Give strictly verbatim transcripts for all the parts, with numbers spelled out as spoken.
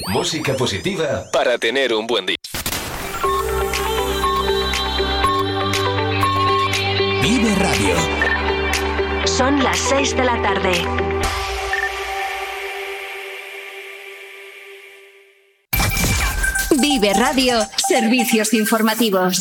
Música positiva para tener un buen día. Vive Radio. Son las seis de la tarde. Vive Radio, servicios informativos.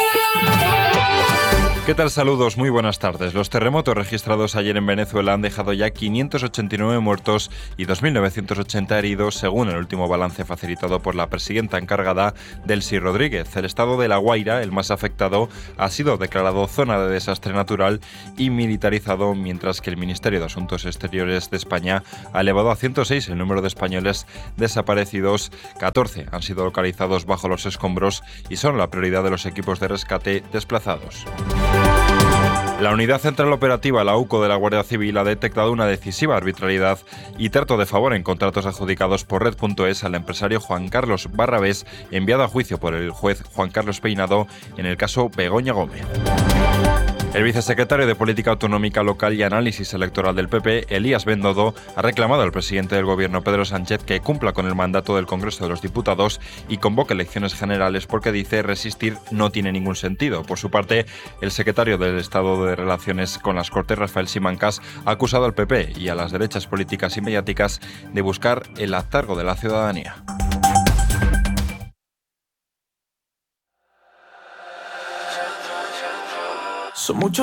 ¿Qué tal? Saludos, muy buenas tardes. Los terremotos registrados ayer en Venezuela han dejado ya quinientos ochenta y nueve muertos y dos mil novecientos ochenta heridos, según el último balance facilitado por la presidenta encargada, Delcy Rodríguez. El estado de La Guaira, el más afectado, ha sido declarado zona de desastre natural y militarizado, mientras que el Ministerio de Asuntos Exteriores de España ha elevado a ciento seis el número de españoles desaparecidos. catorce han sido localizados bajo los escombros y son la prioridad de los equipos de rescate desplazados. La Unidad Central Operativa, la U C O de la Guardia Civil, ha detectado una decisiva arbitrariedad y trato de favor en contratos adjudicados por Red punto es al empresario Juan Carlos Barrabés, enviado a juicio por el juez Juan Carlos Peinado en el caso Begoña Gómez. El vicesecretario de Política Autonómica Local y Análisis Electoral del P P, Elías Bendodo, ha reclamado al presidente del Gobierno, Pedro Sánchez, que cumpla con el mandato del Congreso de los Diputados y convoque elecciones generales porque, dice, resistir no tiene ningún sentido. Por su parte, el secretario del Estado de Relaciones con las Cortes, Rafael Simancas, ha acusado al P P y a las derechas políticas y mediáticas de buscar el hartazgo de la ciudadanía. Son muchos